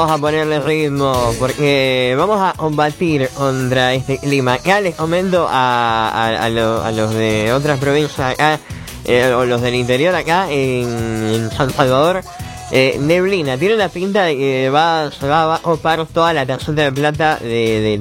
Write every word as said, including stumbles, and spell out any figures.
Vamos a ponerle ritmo porque vamos a combatir contra este clima. Ya les comento a, a, a, lo, a los de otras provincias acá, eh, o los del interior acá en, en San Salvador. Eh, neblina, tiene la pinta de que va, se va, va a ocupar toda la tarjeta de plata de, de